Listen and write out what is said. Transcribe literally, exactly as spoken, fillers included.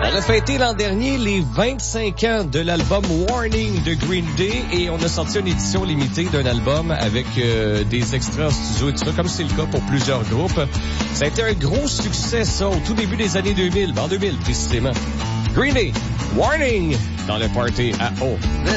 On a fêté l'an dernier les vingt-cinq ans de l'album Warning de Green Day et on a sorti une édition limitée d'un album avec euh, des extraits en studio et tout ça, comme c'est le cas pour plusieurs groupes. Ça a été un gros succès, ça, au tout début des années deux mille, en deux mille précisément. Green Day, Warning, dans le party à O.